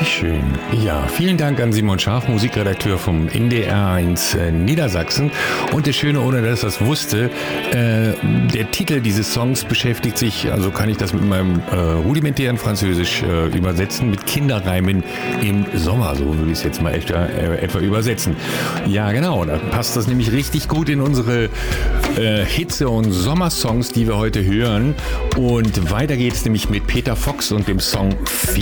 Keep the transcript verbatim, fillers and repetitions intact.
Wie schön. Ja, vielen Dank an Simon Scharf, Musikredakteur vom N D R eins äh, Niedersachsen. Und das Schöne, ohne dass ich das wusste, äh, der Titel dieses Songs beschäftigt sich, also kann ich das mit meinem äh, rudimentären Französisch äh, übersetzen, mit Kinderreimen im Sommer. So würde ich es jetzt mal etwa, äh, etwa übersetzen. Ja, genau, da passt das nämlich richtig gut in unsere äh, Hitze- und Sommersongs, die wir heute hören. Und weiter geht es nämlich mit Peter Fox und dem Song